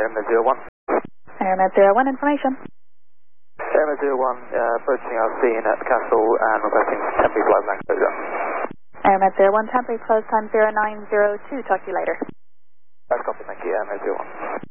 Airmed 01. Airmed 01, information. Airmed 01, approaching our scene at Castle and requesting temporary flight blank closure. Airmed 01, temporary close time 0902, talk to you later. That's copy, thank you, Airmed 01.